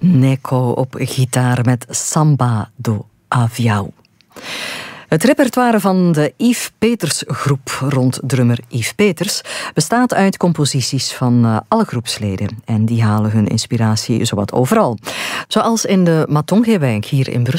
Neko op gitaar met Samba do Avião. Het repertoire van de Yves Peters groep rond drummer Yves Peters bestaat uit composities van alle groepsleden. En die halen hun inspiratie zowat overal. Zoals in de Matonge-wijk hier in Brussel.